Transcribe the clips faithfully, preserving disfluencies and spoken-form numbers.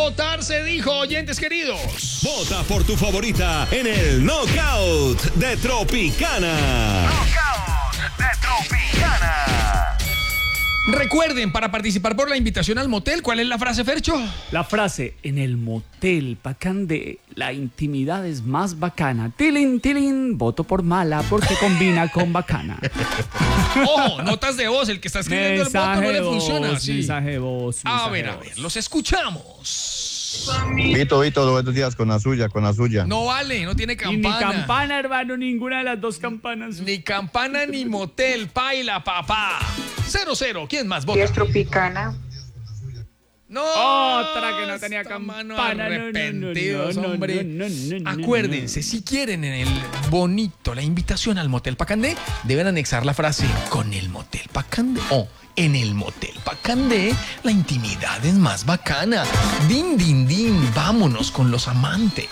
votar se dijo, oyentes queridos. Vota por tu favorita en el Knockout de Tropicana. Knockout de Tropicana. Recuerden, para participar por la invitación al motel, ¿cuál es la frase, Fercho? La frase, en el motel Pacandé, la intimidad es más bacana. Tilín, tilín, voto por mala porque combina con bacana. Ojo, notas de voz, el que está escribiendo Mensaje el voto no le de voz, funciona así. mensaje de voz, A mensaje ver, de a voz. ver, los escuchamos. Vito, Vito, buenos días, con la suya, con la suya. No vale, no tiene Y campana. ni campana, hermano, ninguna de las dos campanas. Ni campana ni motel, paila, papá. Cero, cero, ¿quién más vota? Días Tropicana. No, Otra que no tenía esta mano campana. No, no, no, arrepentidos, no, no, hombre. no, no, no, no, Acuérdense, si quieren en el bonito la invitación al motel Pacandé, deben anexar la frase con el motel Pacandé o en el motel Pacandé la intimidad es más bacana. Din, din, din, vámonos con los amantes.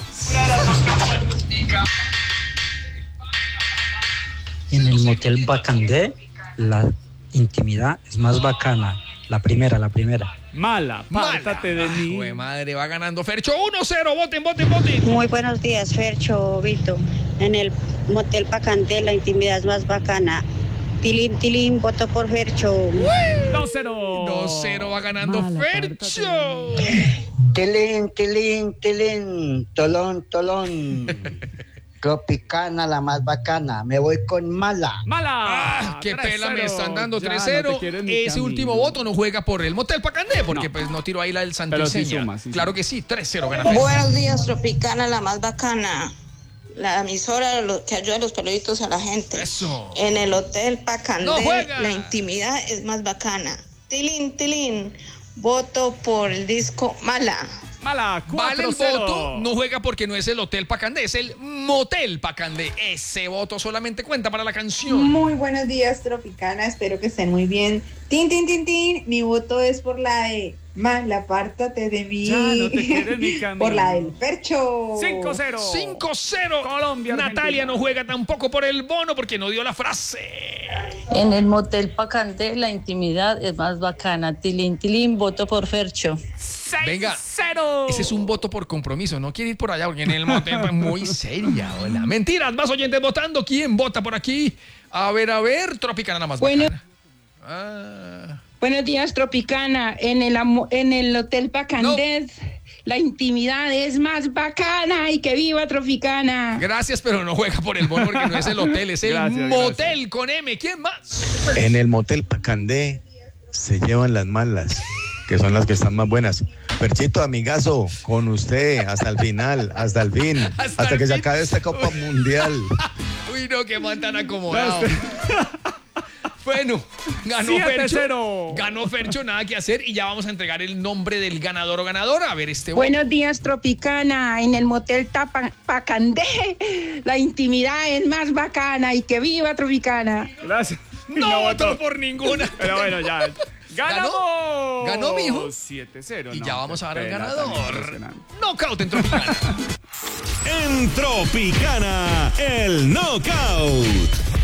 En el motel Bacandé, la intimidad es más bacana. La primera, la primera. Mala, pártate de mí. Jue madre, va ganando Fercho. uno cero, voten, voten, voten. Muy buenos días, Fercho, Vito. En el motel Pacandé la intimidad es más bacana. Tilín, tilín, voto por Fercho. dos cero. dos cero va ganando Mala, Fercho. Tilín, tilín, tilín, tolón, tolón. Tropicana, la más bacana. Me voy con mala. ¡Mala! Ah, qué tres pela me cero. están dando Ya tres no cero. te quiero en mi Ese camino. último voto no juega por el motel Pacandé, porque No. pues no tiró ahí la del Pero sí Santiseña. suma, sí Claro suma. que sí, tres cero gana Fercho. Buenos días, Tropicana, la más bacana. La emisora lo- que ayuda a los peluditos a la gente. Eso. En el hotel Pacandé ¡No juega! la intimidad es más bacana. Tilín, tilín, voto por el disco Mala. Mala, Vale cuatro el cero. voto, no juega porque no es el hotel Pacandé, es el motel Pacandé. Ese voto solamente cuenta para la canción. Muy buenos días, Tropicana. Espero que estén muy bien. Tin, tin, tin, tin. Mi voto es por la de Mala, apártate de mí. Ya no te quiero en mi camino. Por la del Fercho. cinco cero. cinco cero. Colombia, Natalia Argentina. no juega tampoco por el bono porque no dio la frase. En el motel Pacandé la intimidad es más bacana. Tilín, tilín, voto por Fercho. seis Venga, cero. ese es un voto por compromiso, no quiere ir por allá porque en el motel es muy seria. Hola. Mentiras, más oyentes votando. ¿Quién vota por aquí? A ver, a ver, Tropicana nada más Bueno. bacana. Ah. Buenos días, Tropicana. En el, amo- en el Hotel Pacandés, la intimidad es más bacana y que viva Tropicana. Gracias, pero no juega por el bono porque no es el hotel, es el Gracias, motel con M. ¿Quién más? En el motel Pacandé se llevan las malas, que son las que están más buenas. Perchito, amigazo, con usted hasta el final, hasta el fin, Hasta hasta, el que se fin. acabe esta Copa Mundial. Uy, no, que man tan acomodado. Bueno, ganó siete Fercho. cero. Ganó Fercho, nada que hacer. Y ya vamos a entregar el nombre del ganador o ganadora. A ver, este. Buenos días, Tropicana. En el motel Tapa- Pacandé, la intimidad es más bacana y que viva Tropicana. Gracias. No votó por ninguna. Pero bueno, ya. ¡Ganamos! ¿Ganó, mijo? siete cero. Y no, ya vamos qué a dar el pena tan ganador. impresionante. Knockout en Tropicana. En Tropicana, el Knockout.